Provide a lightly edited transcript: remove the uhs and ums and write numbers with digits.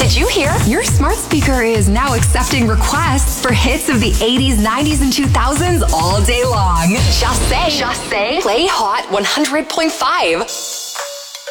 Did you hear? Your smart speaker is now accepting requests for hits of the 80s, 90s, and 2000s all day long. Just say, play Hot 100.5.